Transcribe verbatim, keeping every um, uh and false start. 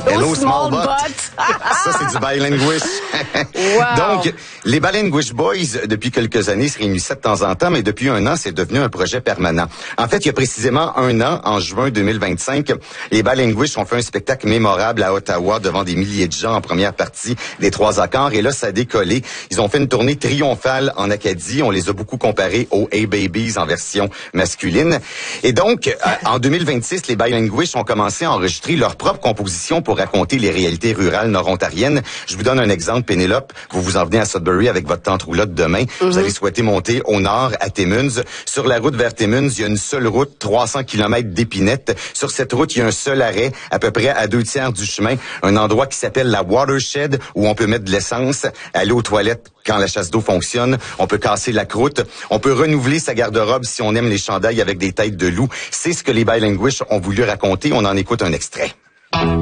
Hello, small butt. Ça, c'est du bilinguish. Wow. Donc, les Bilinguish Boys, depuis quelques années, se réunissaient de temps en temps, mais depuis un an, c'est devenu un projet permanent. En fait, il y a précisément un an, en juin deux mille vingt-cinq, les Bilinguish ont fait un spectacle mémorable à Ottawa devant des milliers de gens en première partie des Trois Accords. Et là, ça a décollé. Ils ont fait une tournée triomphale en Acadie. On les a beaucoup comparés aux Hey Babies en version masculine. Et donc, euh, en deux mille vingt-six, les Bilinguish ont commencé à enregistrer leur propre composition pour raconter les réalités rurales nord-ontariennes. Je vous donne un exemple, Pénélope. Vous vous en venez à Sudbury avec votre tante roulotte demain. Mm-hmm. Vous allez souhaiter monter au nord à Timmins. Sur la route vers Timmins, il y a une seule route, trois cents kilomètres d'épinette. Sur cette route, il y a un seul arrêt, à peu près à deux tiers du chemin, un endroit qui s'appelle la Watershed, où on peut mettre de l'essence, aller aux toilettes quand la chasse d'eau fonctionne. On peut casser la croûte. On peut renouveler sa garde-robe si on aime les chandails avec des têtes de loup. C'est ce que les Bilinguish ont voulu raconter. On en écoute un extrait.